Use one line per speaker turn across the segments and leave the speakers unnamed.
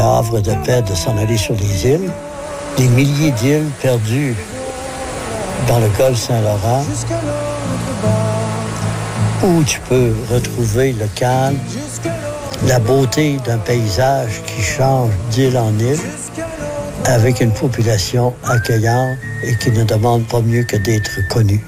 Havre de paix de s'en aller sur les îles. Des milliers d'îles perdues dans le golfe Saint-Laurent où tu peux retrouver le calme, la beauté d'un paysage qui change d'île en île avec une population accueillante et qui ne demande pas mieux que d'être connue.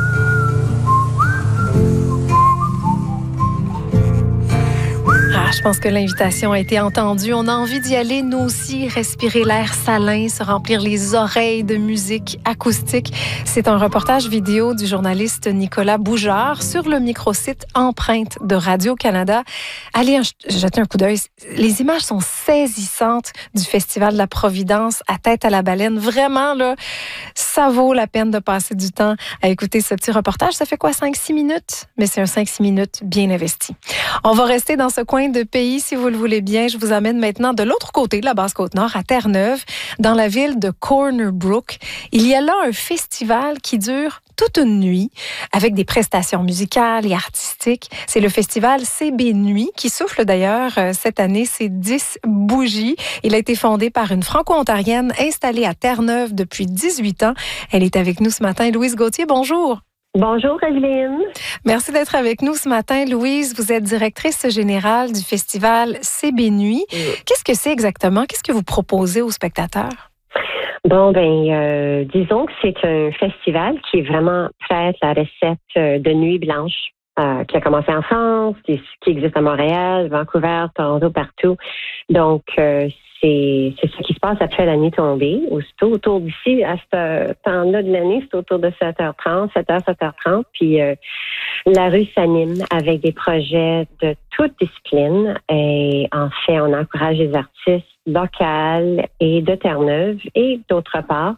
Je pense que l'invitation a été entendue. On a envie d'y aller, nous aussi, respirer l'air salin, se remplir les oreilles de musique acoustique. C'est un reportage vidéo du journaliste Nicolas Boujard sur le microsite Empreinte de Radio-Canada. Allez jeter un coup d'œil. Les images sont saisissantes du Festival de la Providence à Tête à la Baleine. Vraiment, là, ça vaut la peine de passer du temps à écouter ce petit reportage. Ça fait quoi, 5-6 minutes? Mais c'est un 5-6 minutes bien investi. On va rester dans ce coin de pays, si vous le voulez bien. Je vous amène maintenant de l'autre côté de la Basse-Côte-Nord, à Terre-Neuve, dans la ville de Corner Brook. Il y a là un festival qui dure toute une nuit, avec des prestations musicales et artistiques. C'est le festival CB Nuit, qui souffle d'ailleurs cette année ses 10 bougies. Il a été fondé par une Franco-Ontarienne installée à Terre-Neuve depuis 18 ans. Elle est avec nous ce matin. Louise Gauthier, bonjour.
Bonjour, Evelyne.
Merci d'être avec nous ce matin, Louise. Vous êtes directrice générale du festival CB Nuit. Qu'est-ce que c'est exactement? Qu'est-ce que vous proposez aux spectateurs?
Bon, disons que c'est un festival qui est vraiment prêt à la recette de Nuit Blanche, qui a commencé en France, qui existe à Montréal, Vancouver, Toronto, partout. Donc, c'est ce qui se passe après la nuit tombée. Aussitôt, autour d'ici, à ce temps-là de l'année, c'est autour de 7h30, 7h30. Puis la rue s'anime avec des projets de toutes disciplines. Et en fait, on encourage les artistes locaux et de Terre-Neuve et d'autre part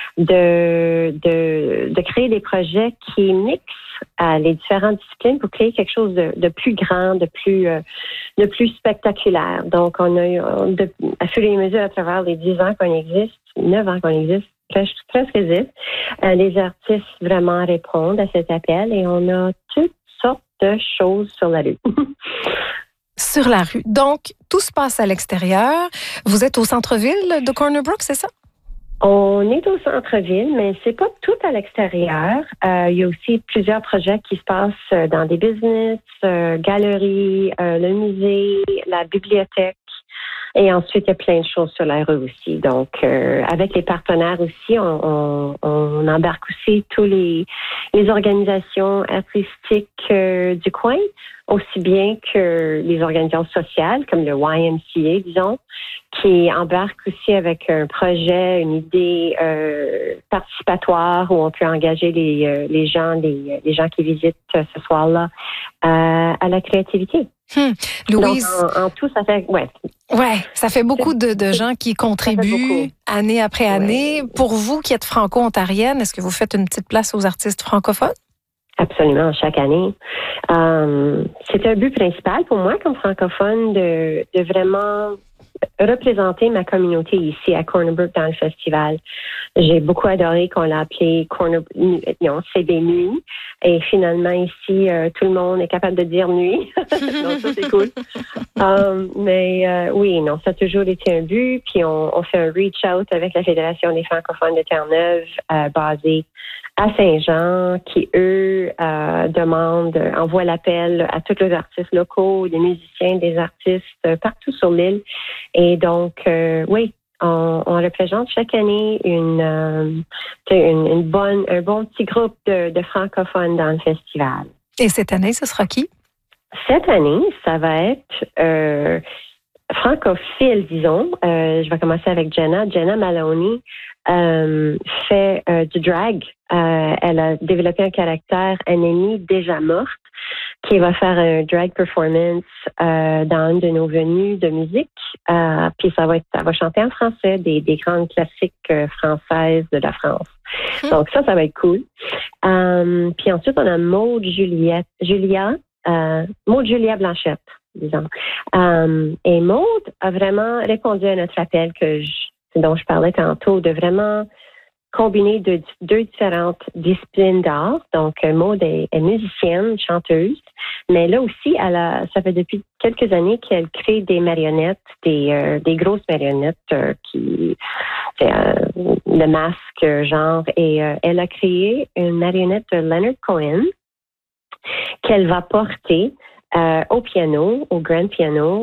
de créer des projets qui mixent les différentes disciplines pour créer quelque chose de plus grand, de plus spectaculaire. Donc, on a eu, à fur et à mesure, à travers les 10 ans qu'on existe, 9 ans qu'on existe, presque 10, les artistes vraiment répondent à cet appel et on a toutes sortes de choses sur la rue.
Sur la rue. Donc, tout se passe à l'extérieur. Vous êtes au centre-ville de Corner Brook, c'est ça?
On est au centre-ville, mais c'est pas tout à l'extérieur. Il y a aussi plusieurs projets qui se passent dans des business, galeries, le musée, la bibliothèque. Et ensuite, il y a plein de choses sur la rue aussi. Donc, avec les partenaires aussi, on embarque aussi tous les organisations artistiques du coin, aussi bien que les organisations sociales, comme le YMCA, disons, qui embarque aussi avec un projet, une idée participatoire où on peut engager les gens qui visitent ce soir-là à la créativité.
Louise,
donc, en tout, ça fait
ça fait beaucoup de gens qui contribuent année après année. Pour vous qui êtes franco-ontarienne, est-ce que vous faites une petite place aux artistes francophones?
Absolument, chaque année. C'est un but principal pour moi comme francophone de vraiment représenter ma communauté ici à Corner Brook dans le festival. J'ai beaucoup adoré qu'on l'a appelé CB Nuit. Et finalement, ici, tout le monde est capable de dire nuit. Donc, ça, c'est cool. Ça a toujours été un but. Puis, on fait un reach-out avec la Fédération des francophones de Terre-Neuve, basée à Saint-Jean, qui, eux, envoient l'appel à tous les artistes locaux, des musiciens, des artistes partout sur l'île. Et donc, on représente chaque année un bon petit groupe de francophones dans le festival.
Et cette année, ce sera qui?
Cette année, ça va être francophile, disons. Je vais commencer avec Jenna. Jenna Maloney fait du drag. Elle a développé un caractère ennemi déjà morte qui va faire un drag performance dans une de nos venues de musique. Puis ça va chanter en français des grandes classiques françaises de la France. Donc ça va être cool. Puis ensuite, on a Maud Julia Blanchette, disons. Et Maud a vraiment répondu à notre appel dont je parlais tantôt, de vraiment combinée de deux différentes disciplines d'art. Donc, Maude est musicienne, chanteuse, mais là aussi, ça fait depuis quelques années qu'elle crée des marionnettes, des grosses marionnettes qui c'est le masque genre. Et elle a créé une marionnette de Leonard Cohen qu'elle va porter au piano, au grand piano,